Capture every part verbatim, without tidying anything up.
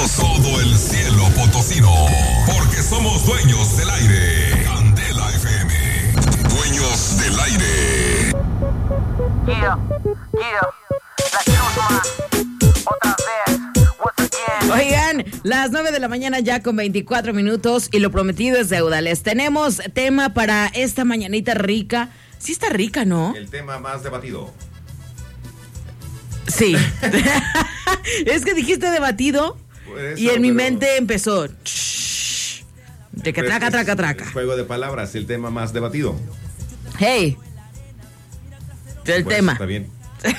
todo el cielo potosino, porque somos dueños del aire. Candela F M, dueños del aire. Yeah, yeah, la chusma, otra vez, once again. Oigan, las nueve de la mañana ya con veinticuatro minutos y lo prometido es deuda. Les tenemos tema para esta mañanita rica. Sí está rica, ¿no? El tema más debatido. Sí. Es que dijiste debatido Eso, y en mi pero- mente empezó. Shh, de que Pues traca, es- traca, es traca. Juego de palabras, el tema más debatido. Hey. El Pues, tema. Está bien.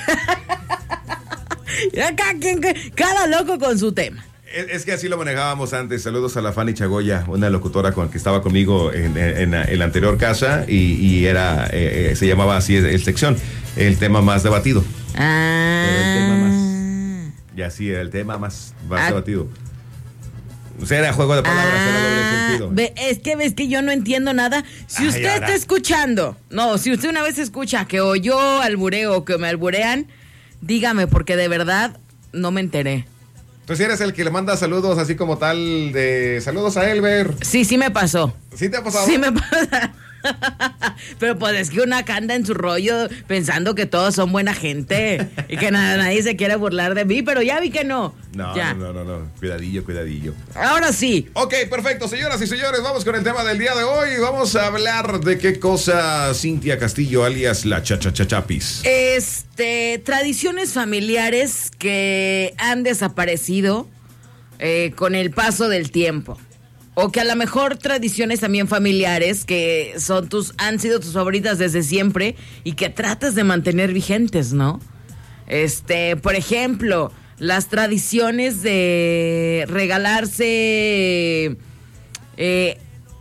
Cada, quien- cada loco con su tema. Es, es que así lo manejábamos antes. Saludos a la Fanny Chagoya, una locutora con que estaba conmigo en, en, en la anterior casa y, y era eh, eh, se llamaba así el sección, el tema más debatido. Ah. Pero el tema más- Y así era el tema más, más Ah. debatido. O sea, era juego de palabras, era doble Ah, sentido. ve, es que ves que yo no entiendo nada. Si Ay, usted ahora. está escuchando, no, si usted una vez escucha que oyó albureo o que me alburean, dígame, porque de verdad no me enteré. Entonces eres el que le manda saludos así como tal de saludos a Elber. Sí, sí me pasó. ¿Sí te ha pasado? Sí me pasa. Pero pues es que una anda en su rollo pensando que todos son buena gente y que nada, nadie se quiere burlar de mí, pero ya vi que no. No, Ya. no, no, no, no. Cuidadillo, cuidadillo. Ahora sí. Ok, perfecto, señoras y señores, vamos con el tema del día de hoy. Vamos a hablar de qué cosa Cintia Castillo, alias la Chachachachapis. Este, tradiciones familiares que han desaparecido eh, con el paso del tiempo. O que a lo mejor tradiciones también familiares que son tus, han sido tus favoritas desde siempre y que tratas de mantener vigentes, ¿no? Este, por ejemplo, las tradiciones de regalarse eh,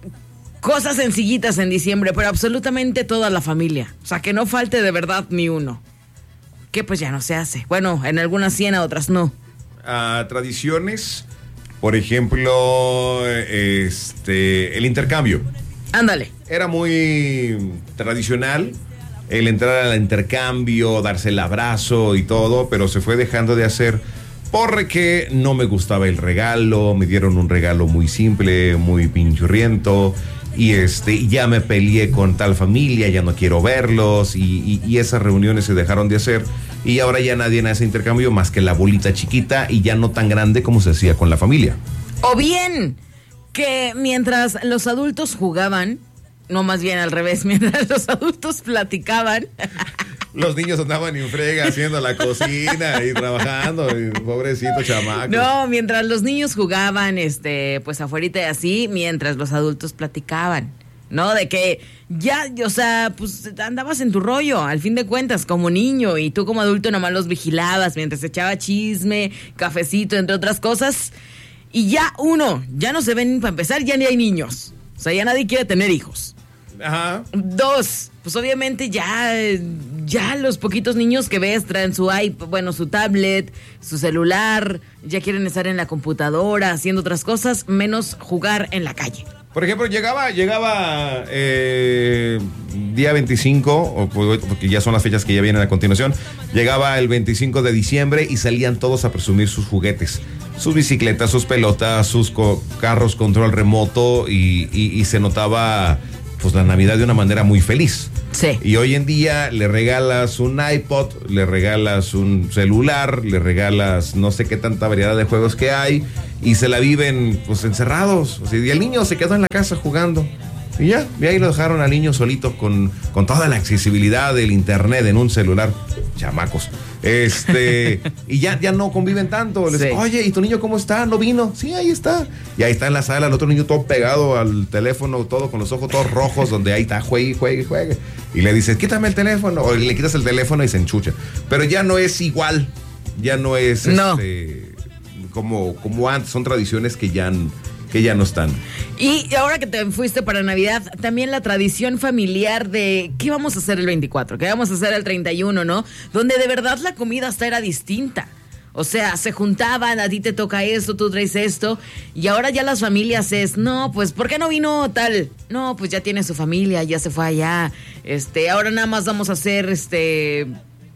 cosas sencillitas en diciembre, pero absolutamente toda la familia. O sea, que no falte de verdad ni uno. Que pues ya no se hace. Bueno, en algunas sí, en otras no. Ah, tradiciones, por ejemplo, este, el intercambio. Ándale. Era muy tradicional el entrar al intercambio, darse el abrazo y todo, pero se fue dejando de hacer porque no me gustaba el regalo, me dieron un regalo muy simple, muy pinchurriento, y este, ya me peleé con tal familia, ya no quiero verlos, y, y, y esas reuniones se dejaron de hacer, y ahora ya nadie hace intercambio más que la bolita chiquita y ya no tan grande como se hacía con la familia. O bien que mientras los adultos jugaban, no, más bien al revés, mientras los adultos platicaban, Los niños andaban en frega haciendo la cocina y trabajando, y pobrecito chamaco. no, mientras los niños jugaban, este, pues afuerita y así, mientras los adultos platicaban, ¿no? De que ya, o sea, pues andabas en tu rollo, al fin de cuentas, como niño, y tú como adulto nomás los vigilabas mientras echaba chisme, cafecito, entre otras cosas, y ya uno, ya no se ven, para empezar, ya ni hay niños, o sea, ya nadie quiere tener hijos. Ajá. Dos, pues obviamente ya, ya los poquitos niños que ves traen su iPad, bueno, su tablet, su celular, ya quieren estar en la computadora haciendo otras cosas, menos jugar en la calle. Por ejemplo, llegaba, llegaba eh, día veinticinco, o, porque ya son las fechas que ya vienen a continuación, llegaba el veinticinco de diciembre y salían todos a presumir sus juguetes, sus bicicletas, sus pelotas, sus co- carros control remoto, y, y, y se notaba pues la Navidad de una manera muy feliz. Sí. Y hoy en día le regalas un iPod, le regalas un celular, le regalas no sé qué tanta variedad de juegos que hay, y se la viven pues encerrados. O sea, y el niño se quedó en la casa jugando. Y ya, y ahí lo dejaron al niño solito con, con toda la accesibilidad del internet en un celular. Chamacos. Este, y ya, ya no conviven tanto. Les, Sí. Oye, ¿y tu niño cómo está? ¿No vino? Sí, ahí está. Y ahí está en la sala, el otro niño todo pegado al teléfono, todo con los ojos todos rojos, donde ahí está, juegue, juegue, juegue. Y le dices, quítame el teléfono. O le quitas el teléfono y se enchucha. Pero ya no es igual. Ya no es No. este, como, como antes. Son tradiciones que ya, que ya no están. Y ahora que te fuiste para Navidad, también la tradición familiar de ¿qué vamos a hacer el veinticuatro? ¿Qué vamos a hacer el treinta y uno, no? Donde de verdad la comida hasta era distinta. O sea, se juntaban, a ti te toca esto, tú traes esto, y ahora ya las familias es, no, pues, ¿por qué no vino tal? No, pues ya tiene su familia, ya se fue allá, este, ahora nada más vamos a hacer, este,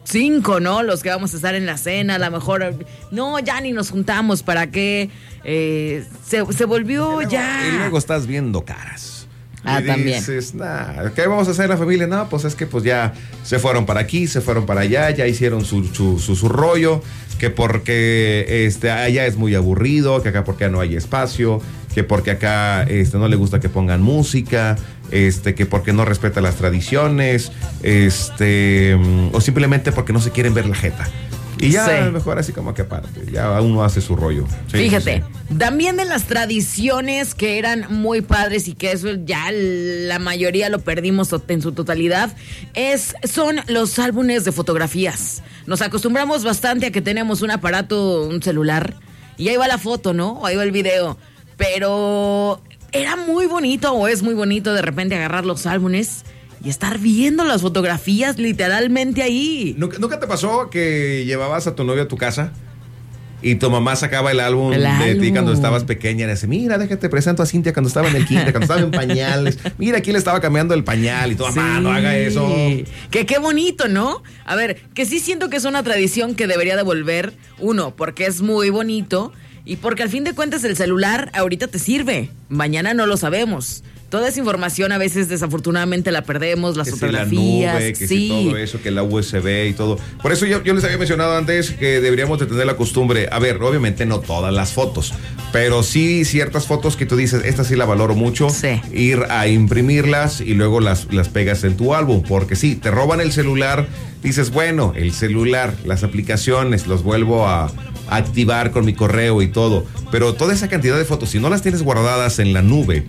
cinco, ¿no? Los que vamos a estar en la cena, a lo mejor, no, ya ni nos juntamos, ¿para qué? Eh, se, se volvió y luego, ya... Y luego estás viendo caras. Ah, y también. dices, nah, ¿qué vamos a hacer en la familia? No, pues es que pues ya se fueron para aquí, se fueron para allá, ya hicieron su, su, su, su rollo, que porque este, allá es muy aburrido, que acá porque no hay espacio, que porque acá este, no le gusta que pongan música, este, que porque no respeta las tradiciones, este, o simplemente porque no se quieren ver la jeta. Y ya Sí. mejor así como que aparte, ya uno hace su rollo. Sí, Fíjate, sí, sí. también de las tradiciones que eran muy padres y que eso ya la mayoría lo perdimos en su totalidad, es, son los álbumes de fotografías. Nos acostumbramos bastante a que tenemos un aparato, un celular, y ahí va la foto, ¿no? O ahí va el video. Pero era muy bonito, o es muy bonito de repente agarrar los álbumes y estar viendo las fotografías literalmente ahí. ¿Nunca, ¿Nunca te pasó que llevabas a tu novio a tu casa y tu mamá sacaba el álbum El de álbum. ti cuando estabas pequeña y le dice, mira, déjate presento a Cintia cuando estaba en el kinder, cuando estaba en pañales, mira, aquí le estaba cambiando el pañal y tu mamá, no haga eso. Que qué bonito, ¿no? A ver, que sí siento que es una tradición que debería de volver, uno, porque es muy bonito y porque al fin de cuentas el celular ahorita te sirve, mañana no lo sabemos. Toda esa información a veces desafortunadamente la perdemos, las Que si fotografías, la nube, que sí. si todo eso, que la U S B y todo. Por eso yo, yo les había mencionado antes que deberíamos de tener la costumbre, a ver, obviamente no todas las fotos, pero sí ciertas fotos que tú dices, esta sí la valoro mucho, Sí. ir a imprimirlas y luego las, las pegas en tu álbum, porque sí, te roban el celular, dices, bueno, el celular, las aplicaciones, los vuelvo a activar con mi correo y todo, pero toda esa cantidad de fotos, si no las tienes guardadas en la nube,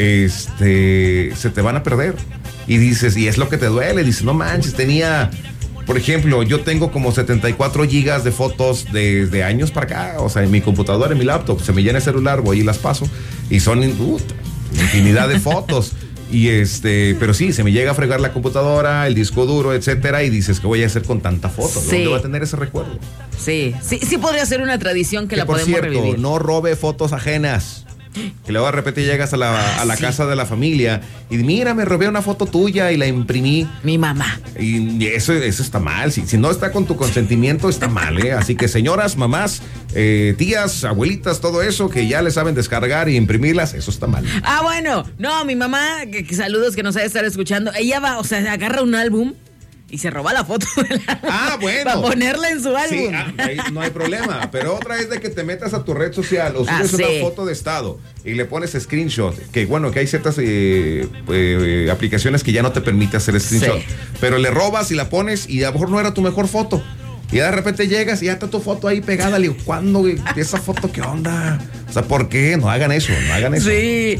este, se te van a perder. Y dices, y es lo que te duele, dices, no manches, tenía, por ejemplo, yo tengo como setenta y cuatro gigas de fotos desde años para acá, o sea, en mi computadora, en mi laptop, se me llena el celular, voy y las paso, y son uh, infinidad de fotos. Y este, pero sí, se me llega a fregar la computadora, el disco duro, etcétera, y dices, ¿qué voy a hacer con tanta foto? Sí. ¿Dónde va a tener ese recuerdo? Sí, sí, sí podría ser una tradición que, Que la por podemos cierto, revivir. no robe fotos ajenas. Que luego de repente llegas a la, Ah, a la sí. casa de la familia y mira, me robé una foto tuya y la imprimí. Mi mamá. Y eso, eso está mal. Si, si no está con tu consentimiento, está mal, ¿eh? Así que señoras, mamás, eh, tías, abuelitas, todo eso que ya le saben descargar y imprimirlas, eso está mal. Ah, bueno, no, mi mamá, que, que saludos que nos ha de estar escuchando, ella va, o sea, agarra un álbum y se roba la foto del álbum Ah, bueno. para ponerla en su álbum. Sí, ah, ahí no hay problema. Pero otra es de que te metas a tu red social o Ah, subes sí. una foto de estado y le pones screenshot. Que bueno, que hay ciertas eh, eh, aplicaciones que ya no te permite hacer screenshot. Sí. Pero le robas y la pones y a lo mejor no era tu mejor foto. Y de repente llegas y ya está tu foto ahí pegada. Le digo, ¿cuándo, güey? ¿Esa foto qué onda? O sea, ¿por qué? No hagan eso, no hagan eso. Sí.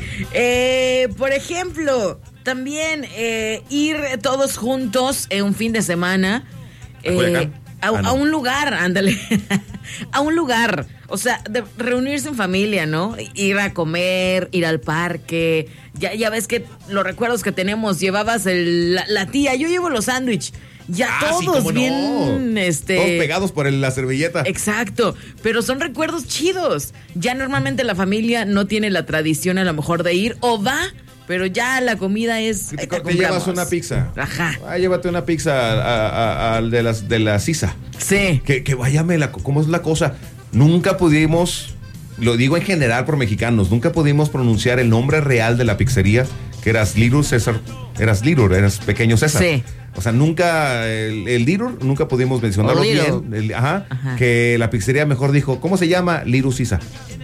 Eh, por ejemplo, también eh, ir todos juntos en un fin de semana ¿A Culiacán? a, Ah, no. a un lugar, ándale. A un lugar. O sea, de reunirse en familia, ¿no? Ir a comer, ir al parque. Ya, ya ves que los recuerdos que tenemos, llevabas el, la, la tía, yo llevo los sándwiches. Ya Ah, sí, todos cómo no. bien, este... Todos pegados por el- la servilleta. Exacto, pero son recuerdos chidos. Ya normalmente la familia no tiene la tradición a lo mejor de ir o va, pero ya la comida es... Te, ahí te compramos. llevas una pizza. Ajá. Ah, llévate una pizza a- a- al de, las, de la Sisa. Sí. Que, que váyame, la, ¿cómo es la cosa? Nunca pudimos, lo digo en general por mexicanos, nunca pudimos pronunciar el nombre real de la pizzería, que eras Little César, eras Little, eras Pequeño César. Sí. O sea, nunca, el, el Little, nunca pudimos mencionarlo O Little. bien. El- ajá, Ajá. Que la pizzería mejor dijo, ¿cómo se llama? Little Sisa.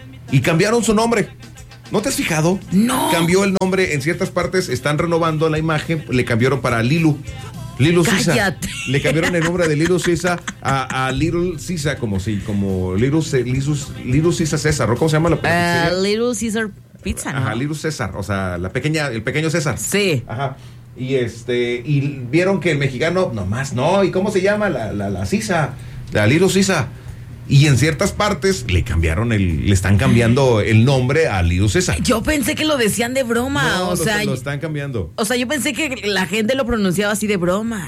Y cambiaron su nombre. ¿No te has fijado? No. Cambió el nombre, en ciertas partes están renovando la imagen, le cambiaron para Lilu. Lilu Sisa. Cállate. Le cambiaron el nombre de Lilu Sisa a, a Little Sisa, como si, como Little, Ce- Little, Little Sisa César, ¿o ¿cómo se llama la Ah, pizzería? Little Caesar Pizza, ¿no? Ajá, Little César, o sea, la pequeña, el pequeño César. Sí. Ajá. Y este, y vieron que el mexicano, nomás no, ¿y cómo se llama? La, la, la Sisa, la Little Sisa. Y en ciertas partes le cambiaron el, le están cambiando el nombre a Little César. Yo pensé que lo decían de broma, No, o lo, sea... lo están cambiando. O sea, yo pensé que la gente lo pronunciaba así de broma.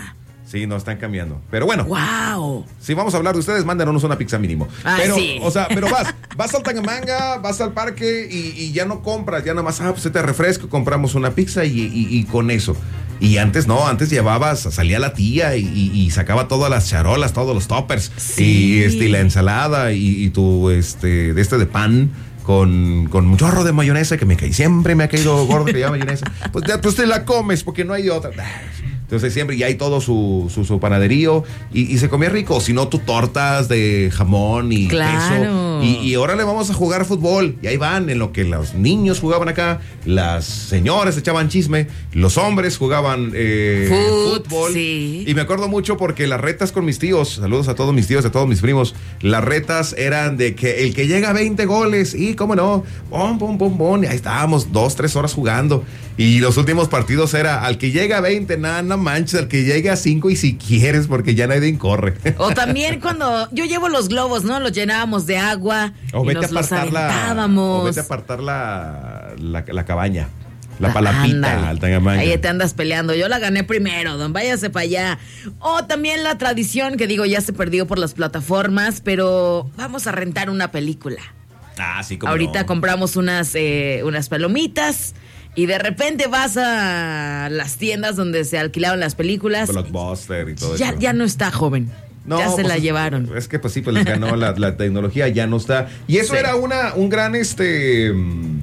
Sí, no, están cambiando. Pero bueno. ¡Wow! Si vamos a hablar de ustedes, mándanos una pizza mínimo. Ah, pero, sí. o sea, pero vas, vas al Tangamanga, vas al parque y, y ya no compras, ya nada más, ah, pues se te refresco, compramos una pizza y, y, y con eso. Y antes no, antes llevabas, salía la tía y, y, y sacaba todas las charolas, todos los toppers. Sí. Y, este, y la ensalada y, y tu, este, de este de pan. Con, con un chorro de mayonesa que me caí, siempre me ha caído gordo que lleva mayonesa. Pues ya pues te la comes porque no hay de otra. Entonces siempre ya hay todo su, su, su panaderío y, y se comía rico. Si no, tu tortas de jamón y claro. queso. Y, y ahora le vamos a jugar fútbol. Y ahí van, en lo que los niños jugaban acá, las señoras echaban chisme, los hombres jugaban eh, Food, fútbol. Sí. Y me acuerdo mucho porque las retas con mis tíos, saludos a todos mis tíos, a todos mis primos, las retas eran de que el que llega a veinte goles, y cómo no, bom, bom, bom, bom, y ahí estábamos dos, tres horas jugando. Y los últimos partidos era al que llega a veinte, nada, no manches, al que llegue a cinco y si quieres, porque ya nadie corre. O también cuando yo llevo los globos, ¿no? Los llenábamos de agua o y vete nos a los apartar la, aventábamos. o vete a apartar la, la, la cabaña. La palapita al Tangamanga. Ahí te andas peleando. Yo la gané primero, don, váyase para allá. O también la tradición que digo ya se perdió por las plataformas, pero vamos a rentar una película. Ah, sí, como ahorita no. compramos unas, eh, unas palomitas y de repente vas a las tiendas donde se alquilaban las películas. Blockbuster y todo ya, eso. Ya no está, joven. No, ya se pues la es, llevaron. Es que pues sí, pues les ganó la, la tecnología, ya no está. Y eso sí. era una, un gran este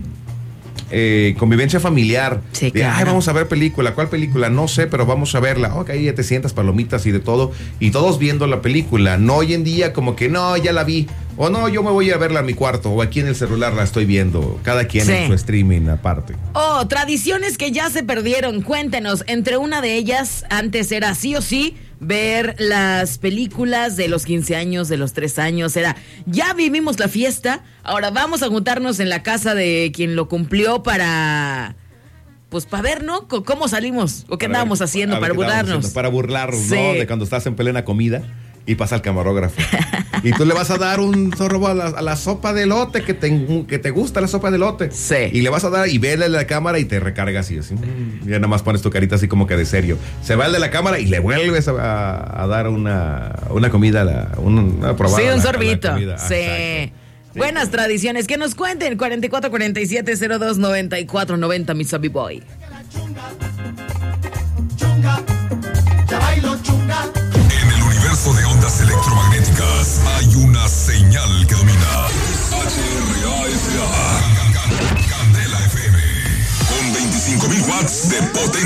eh, convivencia familiar. Sí, de, claro. Ay, vamos a ver película. ¿Cuál película? No sé, pero vamos a verla. Ok, ya te sientas, palomitas y de todo. Y todos viendo la película. No hoy en día como que no, ya la vi. O no, yo me voy a verla a mi cuarto. O aquí en el celular la estoy viendo. Cada quien sí. en su streaming aparte. Oh, tradiciones que ya se perdieron. Cuéntenos. Entre una de ellas, antes era sí o sí ver las películas de los quince años, de los tres años. Era, ya vivimos la fiesta, ahora vamos a juntarnos en la casa de quien lo cumplió para... Pues para ver, ¿no? ¿Cómo salimos? ¿O qué para andábamos ver, haciendo? Para burlarnos. Haciendo, para burlarnos, sí. ¿no? De cuando estás en plena comida y pasa el camarógrafo. Y tú le vas a dar un sorbo a la, a la sopa de elote que te, que te gusta la sopa de elote. Sí. Y le vas a dar y vele a la cámara y te recargas y así. Y ya nada más pones tu carita así como que de serio. Se va el de la cámara y le vuelves a, a dar una, una comida, la, una, una probada. Sí, un la, sorbito. La sí. Ah, sí. Buenas tradiciones. Que nos cuenten. cuarenta y cuatro cuarenta y siete cero dos noventa y cuatro noventa, mi Sabi Boy. Chunga, ya bailo chunga. En el universo de ondas electromagnéticas hay una señal que domina. H R A S A. Candela F M. Con veinticinco mil watts de potencia.